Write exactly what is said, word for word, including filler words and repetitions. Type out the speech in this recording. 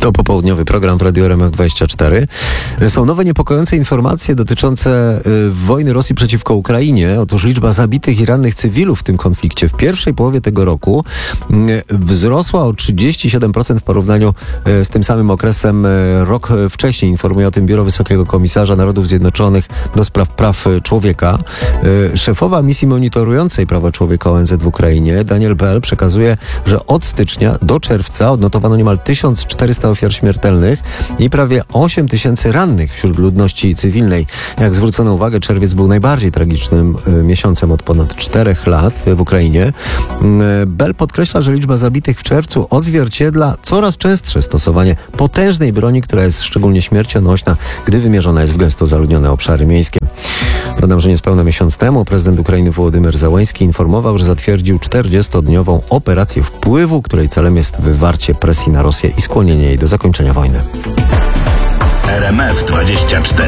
To popołudniowy program w Radiu R M F dwadzieścia cztery. Są nowe niepokojące informacje dotyczące y, wojny Rosji przeciwko Ukrainie. Otóż liczba zabitych i rannych cywilów w tym konflikcie w pierwszej połowie tego roku y, wzrosła o trzydzieści siedem procent w porównaniu y, z tym samym okresem y, rok wcześniej. Informuje o tym Biuro Wysokiego Komisarza Narodów Zjednoczonych do spraw praw człowieka. Y, szefowa misji monitorującej prawa człowieka O N Z w Ukrainie, Daniel Bell, przekazuje, że od stycznia do czerwca odnotowano niemal tysiąc czterysta ofiar śmiertelnych i prawie osiem tysięcy rannych wśród ludności cywilnej. Jak zwrócono uwagę, czerwiec był najbardziej tragicznym y, miesiącem od ponad czterech lat w Ukrainie. Y, Bell podkreśla, że liczba zabitych w czerwcu odzwierciedla coraz częstsze stosowanie potężnej broni, która jest szczególnie śmiercionośna, gdy wymierzona jest w gęsto zaludnione obszary miejskie. Dodam, że niespełna miesiąc temu prezydent Ukrainy Wołodymyr Zełenski informował, że zatwierdził czterdziestodniową operację wpływu, której celem jest wywarcie presji na Rosję i skłonienie jej do zakończenia wojny. R M F dwadzieścia cztery